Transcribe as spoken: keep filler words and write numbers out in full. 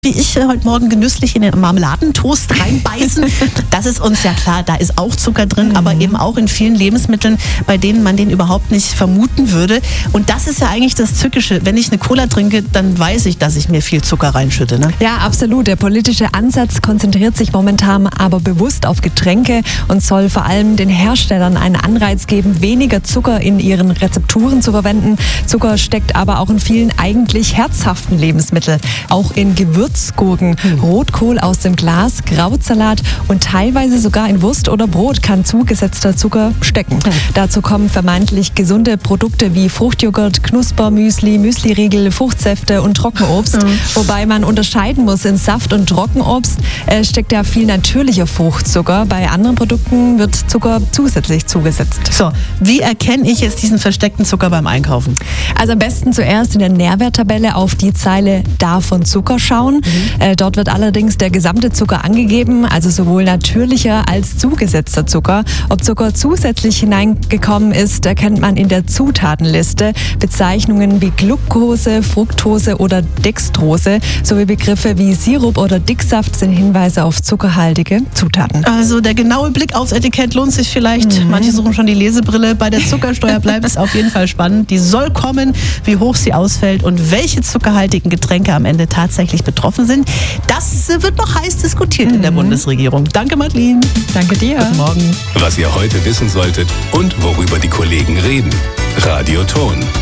Wie ich äh, heute Morgen genüsslich in den Marmeladentoast reinbeißen. Das ist uns ja klar, da ist auch Zucker drin, mhm. aber eben auch in vielen Lebensmitteln, bei denen man den überhaupt nicht vermuten würde. Und das ist ja eigentlich das Tückische. Wenn ich eine Cola trinke, dann weiß ich, dass ich mir viel Zucker reinschütte. Ne? Ja, absolut. Der politische Ansatz konzentriert sich momentan aber bewusst auf Getränke und soll vor allem den Herstellern einen Anreiz geben, weniger Zucker in ihren Rezepturen zu verwenden. Zucker steckt aber auch in vielen eigentlich herzhaften Lebensmitteln, auch in Gewürzen. Gurken, Rotkohl aus dem Glas, Krautsalat und teilweise sogar in Wurst oder Brot kann zugesetzter Zucker stecken. Mhm. Dazu kommen vermeintlich gesunde Produkte wie Fruchtjoghurt, Knuspermüsli, Müsliriegel, Fruchtsäfte und Trockenobst. Mhm. Wobei man unterscheiden muss, in Saft- und Trockenobst äh, steckt ja viel natürlicher Fruchtzucker. Bei anderen Produkten wird Zucker zusätzlich zugesetzt. So, wie erkenne ich jetzt diesen versteckten Zucker beim Einkaufen? Also am besten zuerst in der Nährwerttabelle auf die Zeile Davon Zucker schauen. Mhm. Äh, dort wird allerdings der gesamte Zucker angegeben, also sowohl natürlicher als zugesetzter Zucker. Ob Zucker zusätzlich hineingekommen ist, erkennt man in der Zutatenliste. Bezeichnungen wie Glucose, Fructose oder Dextrose sowie Begriffe wie Sirup oder Dicksaft sind Hinweise auf zuckerhaltige Zutaten. Also der genaue Blick aufs Etikett lohnt sich vielleicht. Mhm. Manche suchen schon die Lesebrille. Bei der Zuckersteuer bleibt es auf jeden Fall spannend. Die soll kommen, wie hoch sie ausfällt und welche zuckerhaltigen Getränke am Ende tatsächlich betroffen sind. Das wird noch heiß diskutiert mhm. in der Bundesregierung. Danke, Madeleine. Danke dir. Guten Morgen. Was ihr heute wissen solltet und worüber die Kollegen reden. Radio Ton.